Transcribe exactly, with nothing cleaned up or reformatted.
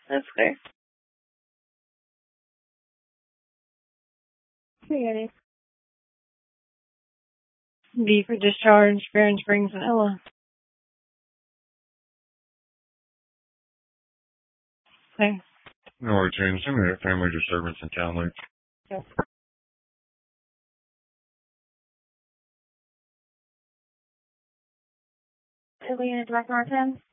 That's clear. Hey, B for discharge, Barron Springs and Ella. Clear. No, change. Send me a family disturbance in Town Lake. Yes. Two unit Direct North ten.